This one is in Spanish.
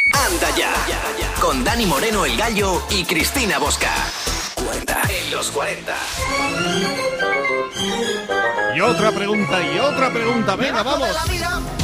Anda ya, con Dani Moreno el Gallo y Cristina Bosca. Cuenta en los 40. Y otra pregunta, venga, vamos.